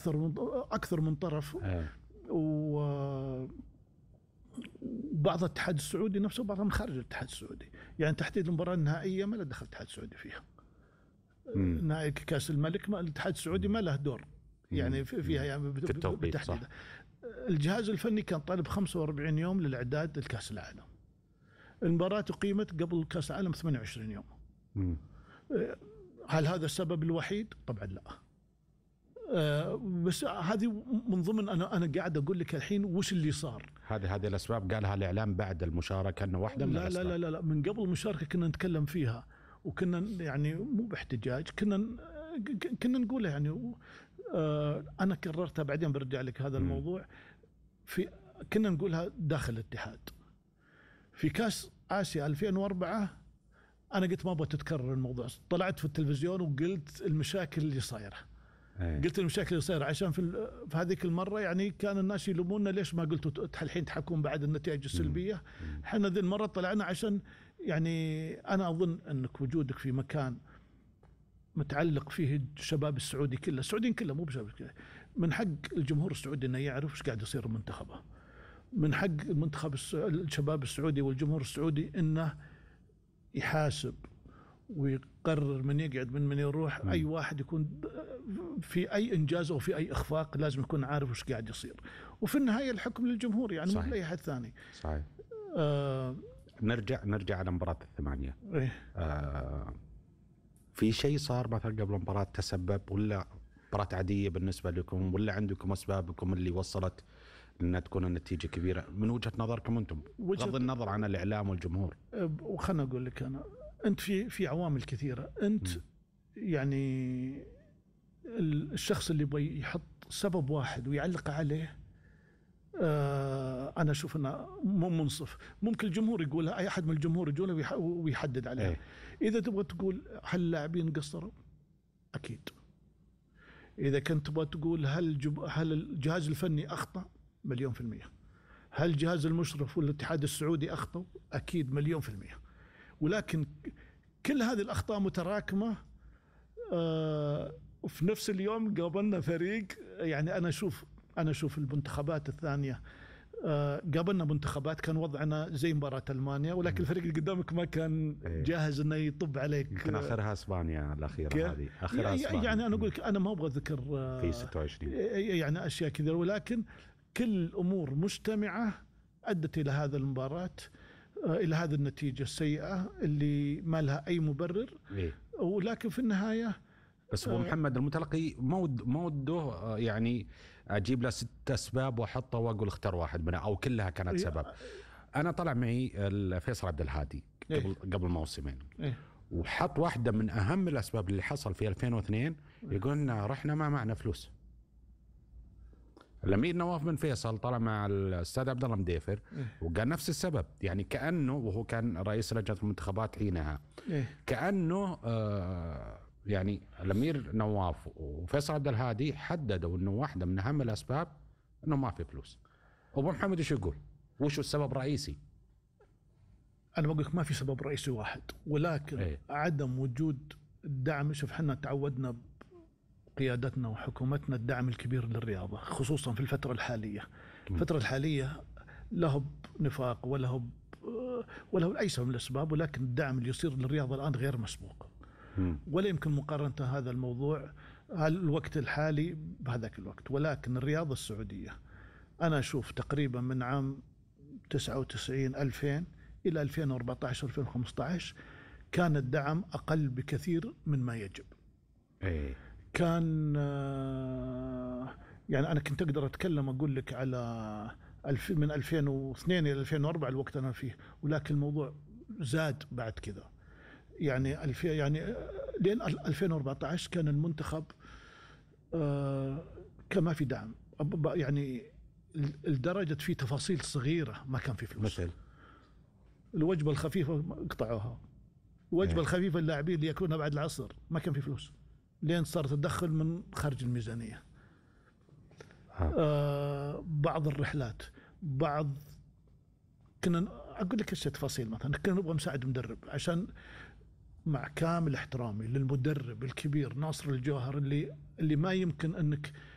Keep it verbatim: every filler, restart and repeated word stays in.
اكثر من اكثر من طرف. أه. وبعض الاتحاد السعودي نفسه وبعضهم خارج الاتحاد السعودي. يعني تحديد المباراة النهائية ما له دخل الاتحاد السعودي فيها. نهائي كأس الملك ما الاتحاد السعودي ما له دور يعني فيها يعني بالتحديد. الجهاز الفني كان طالب خمسة وأربعين يوم للإعداد لكأس العالم. المباراة أقيمت قبل كأس العالم ثمانية وعشرين يوم. مم. هل هذا السبب الوحيد؟ طبعا لا. أه بس هذه من ضمن أنا أنا قاعد أقول لك الحين وش اللي صار. هذه هذه الأسباب قالها الإعلام بعد المشاركة أنه واحدة من لا الأسباب. لا لا لا من قبل المشاركة كنا نتكلم فيها وكنا يعني مو باحتجاج كنا كنا نقول يعني أه أنا كررتها بعدين برجع لك هذا م. الموضوع. في كنا نقولها داخل الاتحاد في كأس آسيا ألفين وأربعة. أنا قلت ما أبغى تتكرر الموضوع. طلعت في التلفزيون وقلت المشاكل اللي صايرة. أيه. قلت المشاكل اللي صايرة عشان في, في هذيك المرة يعني كان الناس يلومونا ليش ما قلتوا الحين تحكون بعد النتائج السلبية. احنا ذي المرة طلعنا عشان يعني أنا أظن أنك وجودك في مكان متعلق فيه الشباب السعودي كله السعوديين كله مو بشباب كله. من حق الجمهور السعودي أنه يعرف إيش قاعد يصير منتخبه. من حق المنتخب الشباب السعودي والجمهور السعودي أنه يحاسب ويقرر من يقعد من من يروح. م. أي واحد يكون في أي إنجاز أو في أي إخفاق لازم يكون عارف وش قاعد يصير. وفي النهاية الحكم للجمهور يعني مو لأي أحد ثاني. صحيح. آه نرجع نرجع على مباراة الثمانية. إيه؟ آه في شيء صار مثلا قبل المباراة تسبب ولا مباراة عادية بالنسبة لكم ولا عندكم أسبابكم اللي وصلت أن تكون النتيجة كبيرة من وجهة نظركم أنتم بغض النظر عن الإعلام والجمهور؟ وخلنا أقول لك أنا أنت في في عوامل كثيرة. أنت م. يعني الشخص اللي يبغى يحط سبب واحد ويعلق عليه آه أنا أشوف أنه مو منصف. ممكن الجمهور يقولها أي أحد من الجمهور يقولها ويحدد عليها. أي. إذا تبغى تقول هل اللاعبين قصروا أكيد. إذا كنت تبغى تقول هل جب... هل الجهاز الفني أخطأ مليون في المية. هل الجهاز المشرف والاتحاد السعودي أخطأ أكيد مليون في المية. ولكن كل هذه الأخطاء متراكمة آه وفي نفس اليوم قابلنا فريق يعني أنا أشوف أنا أشوف المنتخبات الثانية آه قابلنا منتخبات كان وضعنا زي مباراة ألمانيا ولكن الفريق اللي قدامك ما كان جاهز إنه يطب عليك. يمكن آخرها إسبانيا الأخيرة هذه آخرها إسبانيا. يعني أنا أقول لك أنا ما أبغى ذكر آه في ستة وعشرين يعني أشياء كذا ولكن كل الأمور مجتمعة أدت إلى هذا المباراة إلى هذه النتيجة السيئة اللي ما لها أي مبرر. إيه؟ ولكن في النهاية بس هو محمد المتلقي مود موده يعني أجيب له ست أسباب وأحطه وأقول اختار واحد منها أو كلها كانت سبب. أنا طلع معي فيصل عبد الهادي قبل إيه؟ قبل موسمين إيه؟ وحط واحدة من أهم الأسباب اللي حصل في ألفين واثنين يقولنا رحنا ما معنا فلوس. الأمير نواف بن فيصل طلع مع الأستاذ عبد الله مديفر وقال نفس السبب يعني كأنه وهو كان رئيس لجنة المنتخبات حينها كأنه آه يعني الأمير نواف وفيصل عبد الهادي حددوا إنه واحدة من أهم الأسباب إنه ما في فلوس. أبو محمد إيش يقول؟ وش السبب الرئيسي؟ أنا بقولك ما في سبب رئيسي واحد ولكن ايه؟ عدم وجود الدعم. شوف حنا تعودنا قيادتنا وحكومتنا الدعم الكبير للرياضة خصوصا في الفترة الحالية. الفترة الحالية له نفاق وله وله أي سبب من الأسباب ولكن الدعم اللي يصير للرياضة الآن غير مسبوق. ولا يمكن مقارنة هذا الموضوع الوقت الحالي بهذاك الوقت. ولكن الرياضة السعودية أنا أشوف تقريبا من عام تسعة وتسعين ألفين إلى ألفين وأربعة عشر ألفين وخمسة عشر كان الدعم أقل بكثير من ما يجب. أي. كان يعني أنا كنت أقدر أتكلم أقول لك على من ألفين واثنين إلى ألفين وأربعة الوقت أنا فيه ولكن الموضوع زاد بعد كذا يعني ألفين يعني لين ألفين وأربعة عشر كان المنتخب كان ما في دعم يعني الدرجة في تفاصيل صغيرة ما كان في فلوس. مثل الوجبة الخفيفة قطعوها. الوجبة الخفيفة اللاعبين اللي يأكلونها بعد العصر ما كان في فلوس لين صار تدخل من خارج الميزانية. آه بعض الرحلات بعض كنا أقول لك إيش تفاصيل مثلا كنا نبغى مساعد مدرب عشان مع كامل احترامي للمدرب الكبير ناصر الجوهر اللي اللي ما يمكن أنك